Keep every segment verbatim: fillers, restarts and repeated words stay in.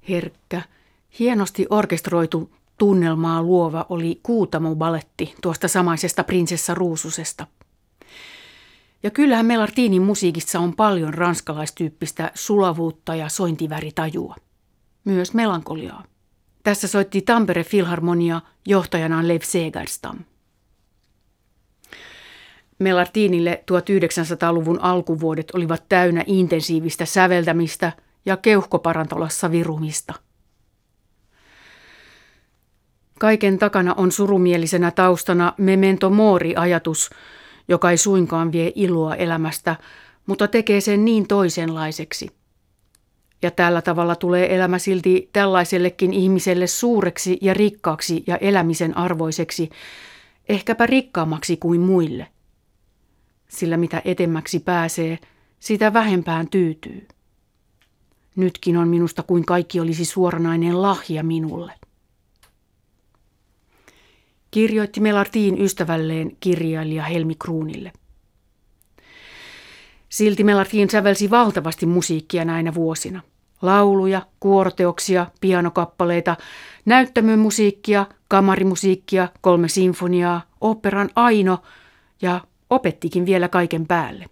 Herkkä, hienosti orkestroitu tunnelmaa luova oli Kuutamo-baletti tuosta samaisesta Prinsessa Ruususesta. Ja kyllähän Melartinin musiikissa on paljon ranskalaistyyppistä sulavuutta ja sointiväritajua. Myös melankoliaa. Tässä soitti Tampere Filharmonia johtajanaan Lev Segerstam. Melartinille tuhatyhdeksänsataaluvun alkuvuodet olivat täynnä intensiivistä säveltämistä ja keuhkoparantolassa virumista. Kaiken takana on surumielisenä taustana memento mori-ajatus, joka ei suinkaan vie iloa elämästä, mutta tekee sen niin toisenlaiseksi. Ja tällä tavalla tulee elämä silti tällaisellekin ihmiselle suureksi ja rikkaaksi ja elämisen arvoiseksi, ehkäpä rikkaammaksi kuin muille. Sillä mitä etemmäksi pääsee, sitä vähempään tyytyy. Nytkin on minusta kuin kaikki olisi suoranainen lahja minulle. Kirjoitti Melartin ystävälleen kirjailija Helmi Kruunille. Silti Melartin sävelsi valtavasti musiikkia näinä vuosina. Lauluja, kuoroteoksia, pianokappaleita, näyttämömusiikkia, kamarimusiikkia, kolme sinfoniaa, oopperan Aino ja opettikin vielä kaiken päälle.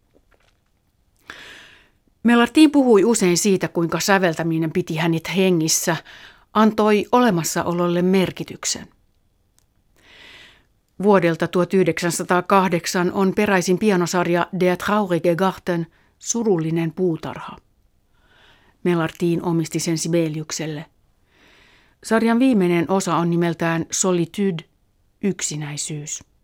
Melartin puhui usein siitä, kuinka säveltäminen piti hänet hengissä, antoi olemassaololle merkityksen. Vuodelta tuhatyhdeksänsataakahdeksan on peräisin pianosarja Der traurige Garten, surullinen puutarha. Melartin omisti sen Sibeliukselle. Sarjan viimeinen osa on nimeltään Solitude, yksinäisyys.